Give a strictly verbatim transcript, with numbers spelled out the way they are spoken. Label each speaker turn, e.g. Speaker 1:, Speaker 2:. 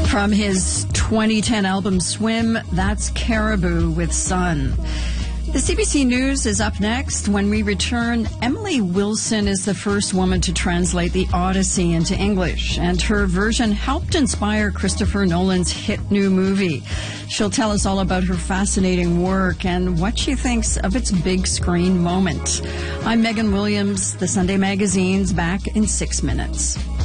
Speaker 1: From his twenty ten album Swim, that's Caribou with Sun. The C B C News is up next. When we return, Emily Wilson is the first woman to translate the Odyssey into English, and her version helped inspire Christopher Nolan's hit new movie. She'll tell us all about her fascinating work and what she thinks of its big screen moment. I'm Megan Williams. The Sunday Magazine's back in six minutes.